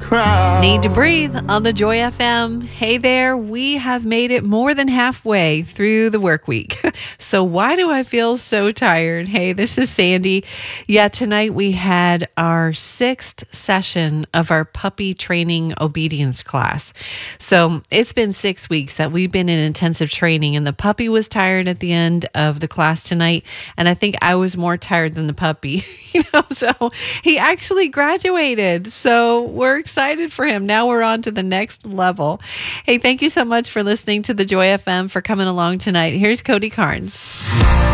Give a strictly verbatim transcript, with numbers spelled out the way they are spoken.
Need to Breathe on the Joy F M. Hey there, we have made it more than halfway through the work week. So why do I feel so tired? Hey, this is Sandy. Yeah, tonight we had our sixth session of our puppy training obedience class. So it's been six weeks that we've been in intensive training, and the puppy was tired at the end of the class tonight. And I think I was more tired than the puppy, you know, so he actually graduated. So we're excited for him. Now we're on to the next level. Hey, thank you so much for listening to the Joy F M, for coming along tonight. Here's Cody Carnes.